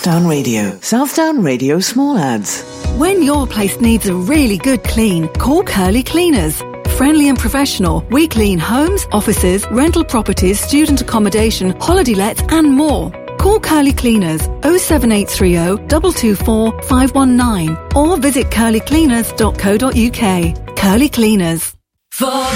Southdown Radio. Southdown Radio Small Ads. When your place needs a really good clean, call Curly Cleaners. Friendly and professional, we clean homes, offices, rental properties, student accommodation, holiday lets and more. Call Curly Cleaners 07830 224 519 or visit curlycleaners.co.uk. Curly Cleaners. For